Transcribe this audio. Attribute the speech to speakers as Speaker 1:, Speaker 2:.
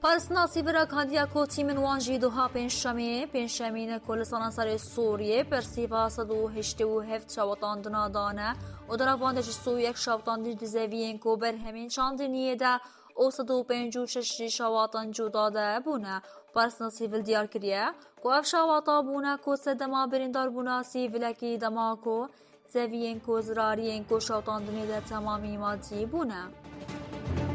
Speaker 1: پارسنا سیورا کاندیا کوتی من وانجی دوها پنجشنبه کلسان سر سوریه پرسیوا صدو هشته و هفت شوطان دنادانه و دراواندش سو یک شوطان دیزوین کو بر همین چاندنیه ده او صدو پنجو ششی شوطان جداده بونه پارسنا سیول دیار کریه کو اف شوطا بونه کو سدما بریندار بونه سیولکی دما کو زوین کو زرارین کو شوطان دنیه ده تمامی مادی بونه